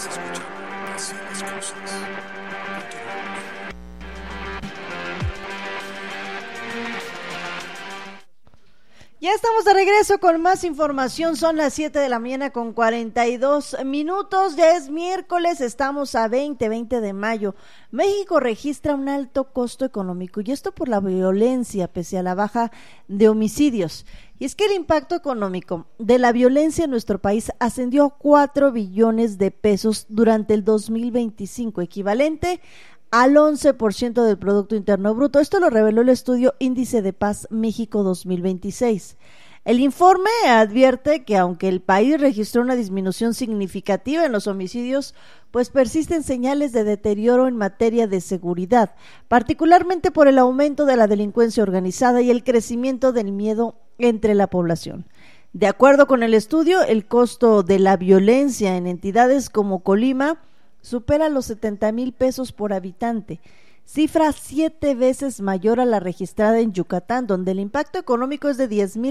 Estás escuchando Así las Cosas. Ya estamos de regreso con más información, son las 7 de la mañana con 42 minutos, ya es miércoles, estamos a 20 de mayo. México registra un alto costo económico y esto por la violencia pese a la baja de homicidios. Y es que el impacto económico de la violencia en nuestro país ascendió a 4 billones de pesos durante el 2025, equivalente al 11% del Producto Interno Bruto. Esto lo reveló el estudio Índice de Paz México 2026. El informe advierte que aunque el país registró una disminución significativa en los homicidios, pues persisten señales de deterioro en materia de seguridad, particularmente por el aumento de la delincuencia organizada y el crecimiento del miedo entre la población. De acuerdo con el estudio, el costo de la violencia en entidades como Colima supera los 70,000 pesos por habitante, cifra 7 veces mayor a la registrada en Yucatán, donde el impacto económico es de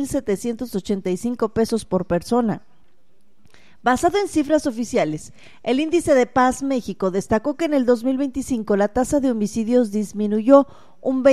10,785 pesos por persona. Basado en cifras oficiales, el Índice de Paz México destacó que en el 2025 la tasa de homicidios disminuyó un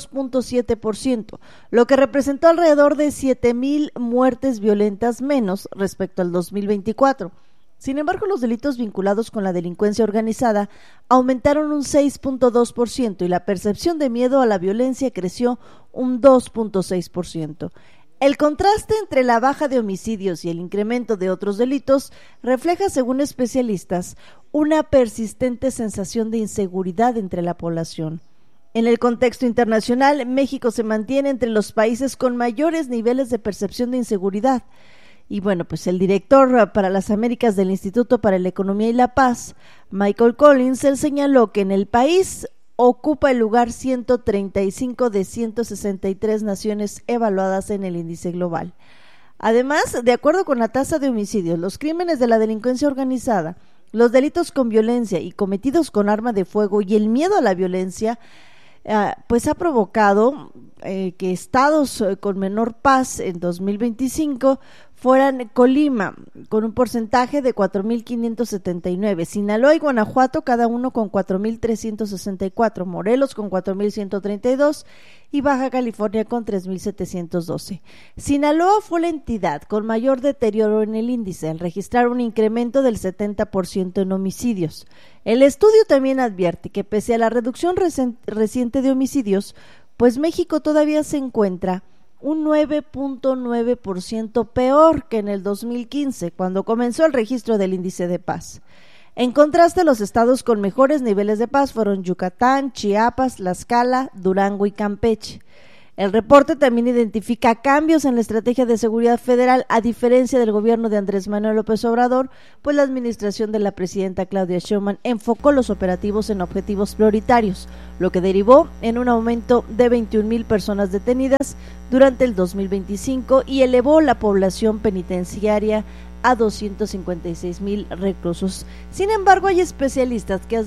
22.7%, lo que representó alrededor de 7,000 muertes violentas menos respecto al 2024. Sin embargo, los delitos vinculados con la delincuencia organizada aumentaron un 6.2% y la percepción de miedo a la violencia creció un 2.6%. El contraste entre la baja de homicidios y el incremento de otros delitos refleja, según especialistas, una persistente sensación de inseguridad entre la población. En el contexto internacional, México se mantiene entre los países con mayores niveles de percepción de inseguridad. Y bueno, pues el director para las Américas del Instituto para la Economía y la Paz, Michael Collins, él señaló que en el país ocupa el lugar 135 de 163 naciones evaluadas en el índice global. Además, de acuerdo con la tasa de homicidios, los crímenes de la delincuencia organizada, los delitos con violencia y cometidos con arma de fuego y el miedo a la violencia, pues ha provocado que estados con menor paz en 2025 fueran Colima, con un porcentaje de 4,579, Sinaloa y Guanajuato, cada uno con 4,364, Morelos con 4,132 y Baja California con 3,712. Sinaloa fue la entidad con mayor deterioro en el índice, al registrar un incremento del 70% en homicidios. El estudio también advierte que pese a la reducción reciente de homicidios, pues México todavía se encuentra un 9.9% peor que en el 2015, cuando comenzó el registro del índice de paz. En contraste, los estados con mejores niveles de paz fueron Yucatán, Chiapas, Tlaxcala, Durango y Campeche. El reporte también identifica cambios en la estrategia de seguridad federal, a diferencia del gobierno de Andrés Manuel López Obrador, pues la administración de la presidenta Claudia Sheinbaum enfocó los operativos en objetivos prioritarios, lo que derivó en un aumento de 21,000 personas detenidas durante el 2025 y elevó la población penitenciaria a 256,000 reclusos. Sin embargo, hay especialistas que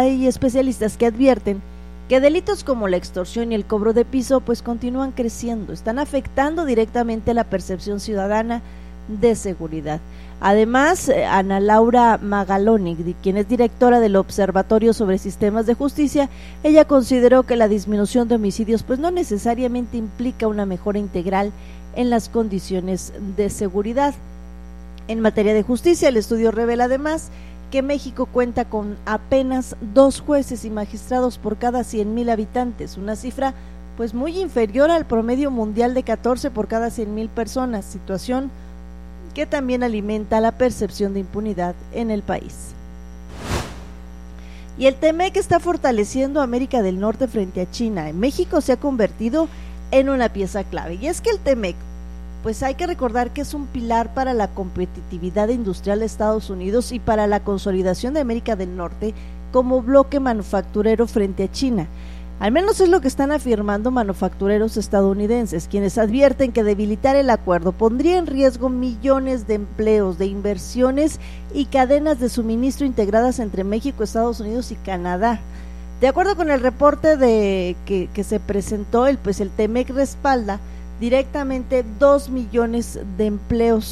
advierten que delitos como la extorsión y el cobro de piso pues continúan creciendo, están afectando directamente la percepción ciudadana de seguridad. Además, Ana Laura Magaloni, quien es directora del Observatorio sobre Sistemas de Justicia, ella consideró que la disminución de homicidios pues no necesariamente implica una mejora integral en las condiciones de seguridad. En materia de justicia, el estudio revela además que México cuenta con apenas 2 jueces y magistrados por cada 100,000 habitantes, una cifra pues muy inferior al promedio mundial de 14 por cada 100,000 personas, situación que también alimenta la percepción de impunidad en el país. Y el TEMEC está fortaleciendo a América del Norte frente a China. México se ha convertido en una pieza clave, y es que el TEMEC, pues hay que recordar que es un pilar para la competitividad industrial de Estados Unidos y para la consolidación de América del Norte como bloque manufacturero frente a China. Al menos es lo que están afirmando manufactureros estadounidenses, quienes advierten que debilitar el acuerdo pondría en riesgo millones de empleos, de inversiones y cadenas de suministro integradas entre México, Estados Unidos y Canadá. De acuerdo con el reporte que se presentó, el TEMEC respalda directamente 2 millones de empleos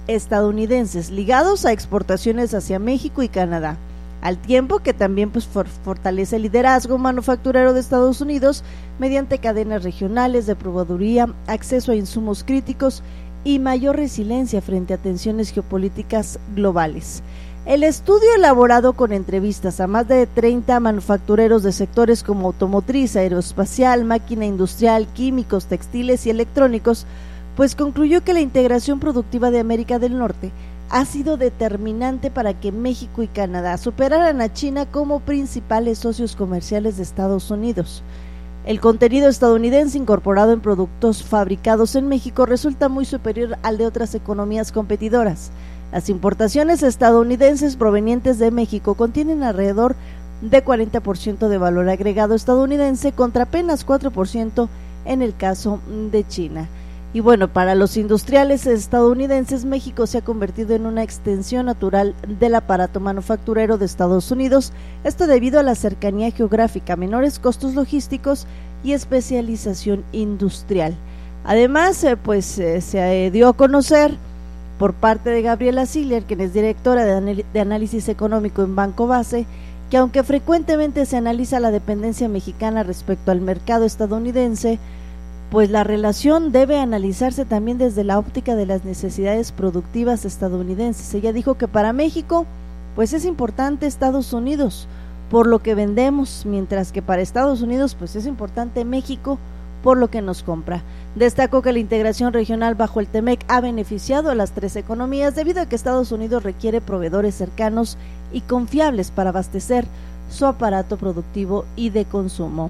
estadounidenses ligados a exportaciones hacia México y Canadá, al tiempo que también pues fortalece el liderazgo manufacturero de Estados Unidos mediante cadenas regionales de proveeduría, acceso a insumos críticos y mayor resiliencia frente a tensiones geopolíticas globales. El estudio, elaborado con entrevistas a más de 30 manufactureros de sectores como automotriz, aeroespacial, máquina industrial, químicos, textiles y electrónicos, pues concluyó que la integración productiva de América del Norte ha sido determinante para que México y Canadá superaran a China como principales socios comerciales de Estados Unidos. El contenido estadounidense incorporado en productos fabricados en México resulta muy superior al de otras economías competidoras. Las importaciones estadounidenses provenientes de México contienen alrededor de 40% de valor agregado estadounidense contra apenas 4% en el caso de China. Y bueno, para los industriales estadounidenses, México se ha convertido en una extensión natural del aparato manufacturero de Estados Unidos, esto debido a la cercanía geográfica, menores costos logísticos y especialización industrial. Además, se dio a conocer por parte de Gabriela Siller, quien es directora de análisis económico en Banco Base, que aunque frecuentemente se analiza la dependencia mexicana respecto al mercado estadounidense, pues la relación debe analizarse también desde la óptica de las necesidades productivas estadounidenses. Ella dijo que para México, pues es importante Estados Unidos por lo que vendemos, mientras que para Estados Unidos, pues es importante México por lo que nos compra. Destacó que la integración regional bajo el TEMEC ha beneficiado a las tres economías debido a que Estados Unidos requiere proveedores cercanos y confiables para abastecer su aparato productivo y de consumo.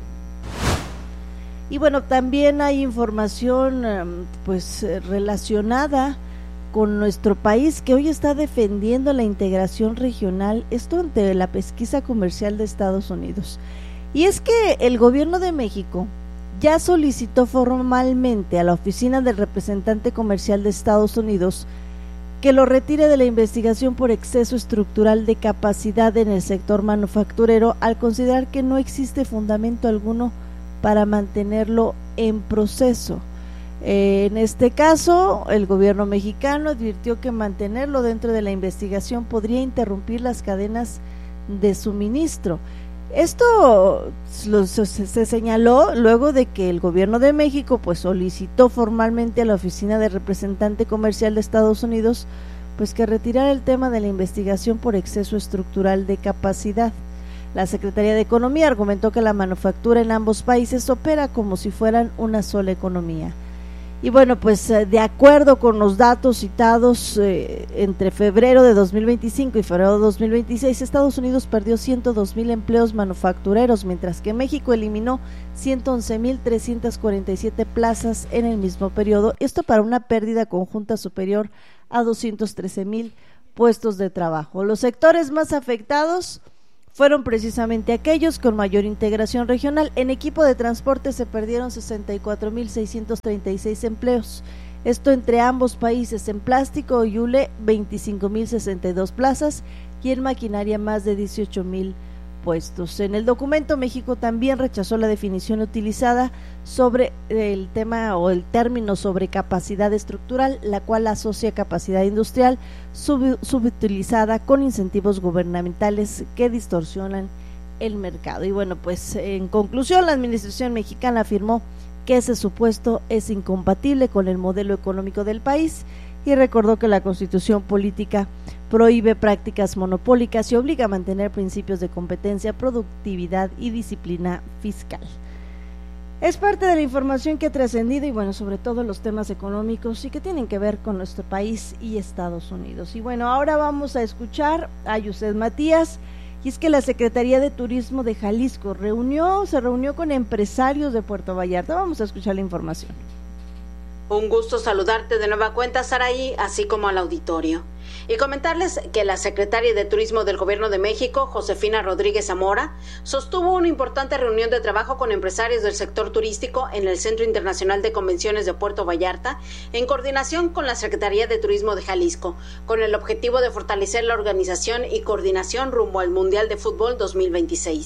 Y bueno, también hay información relacionada con nuestro país, que hoy está defendiendo la integración regional, esto ante la pesquisa comercial de Estados Unidos. Y es que el gobierno de México ya solicitó formalmente a la oficina del representante comercial de Estados Unidos que lo retire de la investigación por exceso estructural de capacidad en el sector manufacturero, al considerar que no existe fundamento alguno para mantenerlo en proceso. En este caso, el gobierno mexicano advirtió que mantenerlo dentro de la investigación podría interrumpir las cadenas de suministro. Esto se señaló luego de que el gobierno de México pues solicitó formalmente a la oficina del representante comercial de Estados Unidos pues que retirara el tema de la investigación por exceso estructural de capacidad. La Secretaría de Economía argumentó que la manufactura en ambos países opera como si fueran una sola economía. Y bueno, pues de acuerdo con los datos citados, entre febrero de 2025 y febrero de 2026, Estados Unidos perdió 102,000 empleos manufactureros, mientras que México eliminó 111,347 plazas en el mismo periodo, esto para una pérdida conjunta superior a 213,000 puestos de trabajo. Los sectores más afectados fueron precisamente aquellos con mayor integración regional. En equipo de transporte se perdieron 64,636 empleos, esto entre ambos países. En plástico y hule 25,062 plazas y en maquinaria más de 18,000 puestos. En el documento, México también rechazó la definición utilizada sobre el tema o el término sobre capacidad estructural, la cual asocia capacidad industrial subutilizada con incentivos gubernamentales que distorsionan el mercado. Y bueno, pues en conclusión, la administración mexicana afirmó que ese supuesto es incompatible con el modelo económico del país y recordó que la Constitución política prohíbe prácticas monopólicas y obliga a mantener principios de competencia, productividad y disciplina fiscal. Es parte de la información que ha trascendido y bueno, sobre todo los temas económicos y que tienen que ver con nuestro país y Estados Unidos. Y bueno, ahora vamos a escuchar a Yuset Matías, y es que la Secretaría de Turismo de Jalisco se reunió con empresarios de Puerto Vallarta. Vamos a escuchar la información. Un gusto saludarte de nueva cuenta, Saraí, así como al auditorio. Y comentarles que la secretaria de Turismo del Gobierno de México, Josefina Rodríguez Zamora, sostuvo una importante reunión de trabajo con empresarios del sector turístico en el Centro Internacional de Convenciones de Puerto Vallarta, en coordinación con la Secretaría de Turismo de Jalisco, con el objetivo de fortalecer la organización y coordinación rumbo al Mundial de Fútbol 2026.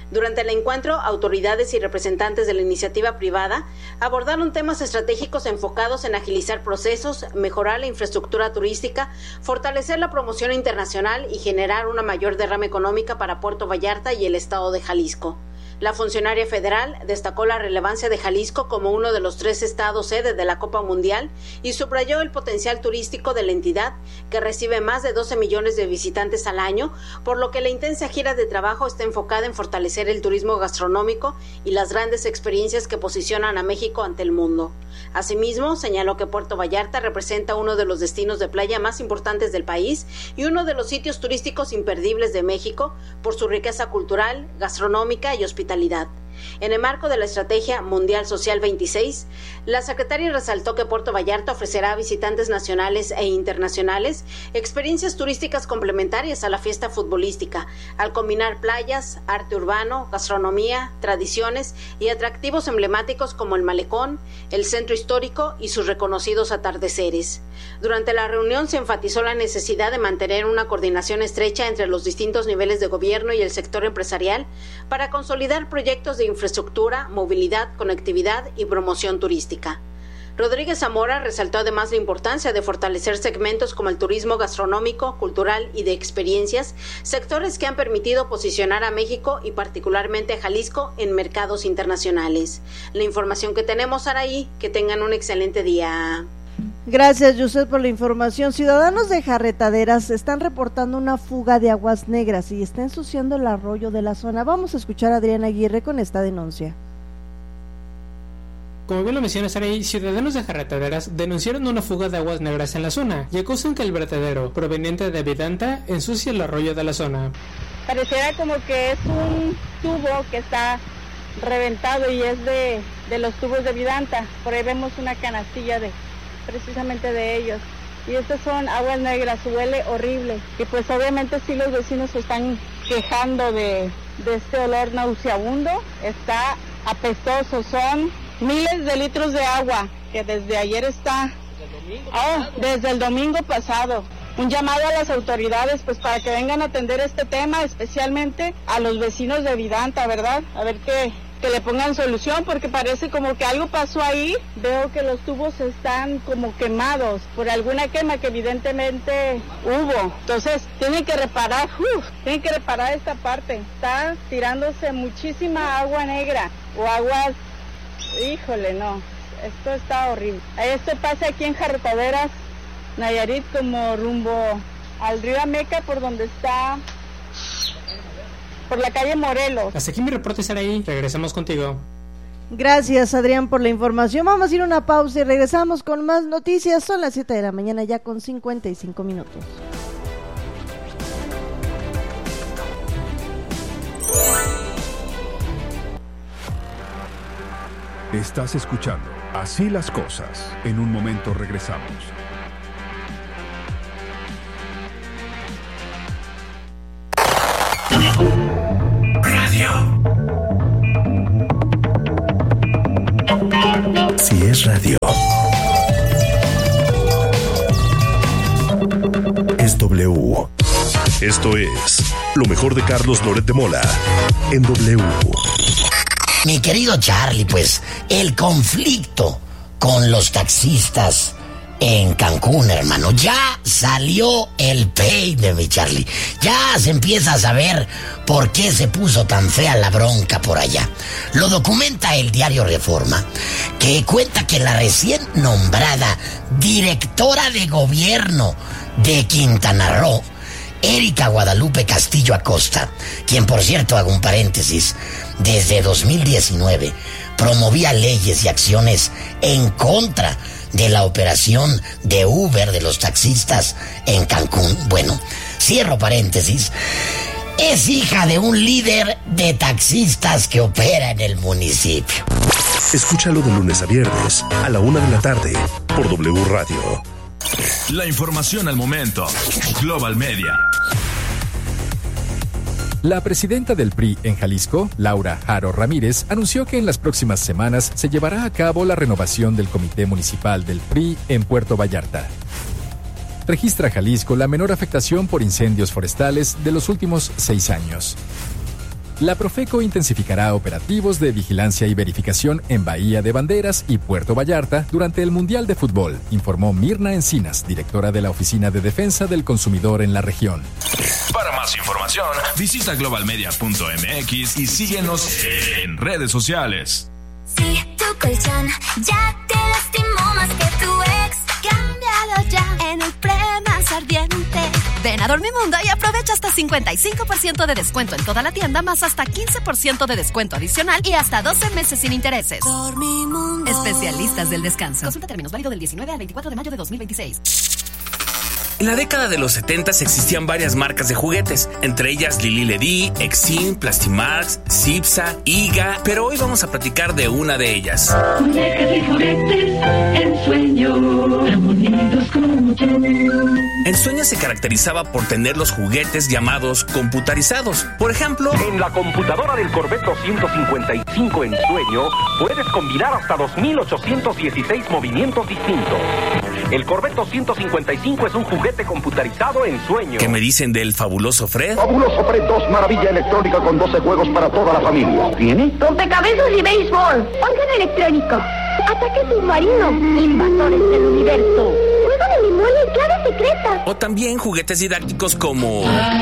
Durante el encuentro, autoridades y representantes de la iniciativa privada abordaron temas estratégicos enfocados en agilizar procesos, mejorar la infraestructura turística, fortalecer la promoción internacional y generar una mayor derrama económica para Puerto Vallarta y el estado de Jalisco. La funcionaria federal destacó la relevancia de Jalisco como uno de los 3 estados sede de la Copa Mundial y subrayó el potencial turístico de la entidad, que recibe más de 12 millones de visitantes al año, por lo que la intensa gira de trabajo está enfocada en fortalecer el turismo gastronómico y las grandes experiencias que posicionan a México ante el mundo. Asimismo, señaló que Puerto Vallarta representa uno de los destinos de playa más importantes del país y uno de los sitios turísticos imperdibles de México por su riqueza cultural, gastronómica y hospitalidad. En el marco de la Estrategia Mundial Social 26, la secretaria resaltó que Puerto Vallarta ofrecerá a visitantes nacionales e internacionales experiencias turísticas complementarias a la fiesta futbolística, al combinar playas, arte urbano, gastronomía, tradiciones y atractivos emblemáticos como el Malecón, el Centro Histórico y sus reconocidos atardeceres. Durante la reunión se enfatizó la necesidad de mantener una coordinación estrecha entre los distintos niveles de gobierno y el sector empresarial para consolidar proyectos de infraestructura, movilidad, conectividad y promoción turística. Rodríguez Zamora resaltó además la importancia de fortalecer segmentos como el turismo gastronómico, cultural y de experiencias, sectores que han permitido posicionar a México y particularmente a Jalisco en mercados internacionales. La información que tenemos, Araí, que tengan un excelente día. Gracias, Yusef, por la información. Ciudadanos de Jarretaderas están reportando una fuga de aguas negras y está ensuciando el arroyo de la zona. Vamos a escuchar a Adriana Aguirre con esta denuncia. Como bien lo menciona Saraí, ciudadanos de Jarretaderas denunciaron una fuga de aguas negras en la zona y acusan que el vertedero proveniente de Vidanta ensucia el arroyo de la zona. Pareciera como que es un tubo que está reventado y es de los tubos de Vidanta. Por ahí vemos una canastilla precisamente de ellos. Y estas son aguas negras, huele horrible. Y pues obviamente sí los vecinos se están quejando de este olor nauseabundo. Está apestoso, son miles de litros de agua que desde ayer está, desde el domingo pasado. Un llamado a las autoridades pues para que vengan a atender este tema, especialmente a los vecinos de Vidanta, ¿verdad? A ver que le pongan solución, porque parece como que algo pasó ahí. Veo que los tubos están como quemados por alguna quema que evidentemente hubo. Entonces tienen que reparar esta parte. Está tirándose muchísima agua negra o aguas, híjole, no, esto está horrible. Esto pasa aquí en Jarretaderas, Nayarit, como rumbo al río Ameca, por donde está, por la calle Morelos. Hasta aquí mi reporte, Saraí. Regresamos contigo. Gracias, Adrián, por la información. Vamos a ir a una pausa y regresamos con más noticias. Son las 7 de la mañana ya con 55 minutos. Estás escuchando Así las Cosas. En un momento regresamos. Radio. Si es radio, es W. Esto es lo mejor de Carlos Loret de Mola en W. Mi querido Charlie, pues el conflicto con los taxistas en Cancún, hermano, ya salió el peine, mi Charlie. Ya se empieza a saber por qué se puso tan fea la bronca por allá. Lo documenta el diario Reforma, que cuenta que la recién nombrada directora de gobierno de Quintana Roo, Erika Guadalupe Castillo Acosta, quien, por cierto, hago un paréntesis, desde 2019 promovía leyes y acciones en contra de la operación de Uber de los taxistas en Cancún. Bueno, cierro paréntesis. Es hija de un líder de taxistas que opera en el municipio. Escúchalo de lunes a viernes a la 1 de la tarde por W Radio. La información al momento. Global Media. La presidenta del PRI en Jalisco, Laura Jaro Ramírez, anunció que en las próximas semanas se llevará a cabo la renovación del Comité Municipal del PRI en Puerto Vallarta. Registra Jalisco la menor afectación por incendios forestales de los últimos 6 años. La Profeco intensificará operativos de vigilancia y verificación en Bahía de Banderas y Puerto Vallarta durante el Mundial de Fútbol, informó Mirna Encinas, directora de la Oficina de Defensa del Consumidor en la región. Para más información, visita globalmedia.mx y síguenos en redes sociales. Si tu colchón ya te lastimó más que tu ex, cámbialo ya en el pre-más ardiente. Ven a Dormimundo y aprovecha hasta 55% de descuento en toda la tienda, más hasta 15% de descuento adicional y hasta 12 meses sin intereses. Dormimundo. Especialistas del descanso. Consulta términos, válido del 19 al 24 de mayo de 2026. En la década de los 70 existían varias marcas de juguetes, entre ellas Lili Ledy, Exim, Plastimax, Cipsa, Iga, pero hoy vamos a platicar de una de ellas. Muñecas y juguetes, Ensueño, tan bonitos como yo. Ensueño se caracterizaba por tener los juguetes llamados computarizados. Por ejemplo, en la computadora del Corvette 255 Ensueño puedes combinar hasta 2.816 movimientos distintos. El Corvette 255 es un juguete computarizado Ensueño. ¿Qué me dicen del fabuloso Fred? Fabuloso Fred 2, maravilla electrónica con 12 juegos para toda la familia. ¿Tiene? Rompecabezas y béisbol. Órgano electrónico. Ataque submarino. Invasores del universo. Juego de memoria y clave secreta. O también juguetes didácticos como